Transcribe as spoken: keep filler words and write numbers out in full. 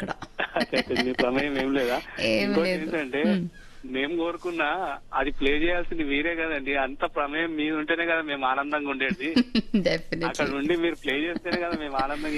అక్కడ. అయితే మీ ప్రమేయం ఏం లేదా? ఏం ఇంకోటి లేదు. ఏంటంటే ఉమ్. మేము కోరుకున్నా అది ప్లే చేయాల్సింది మీరే కదండి. అంత ప్రమేయం మీద ఉంటేనే కదా మేము ఆనందంగా ఉండేది. అక్కడ డెఫినెట్లీ. ఉండి మీరు ప్లే చేస్తేనే కదా మేము ఆనందంగా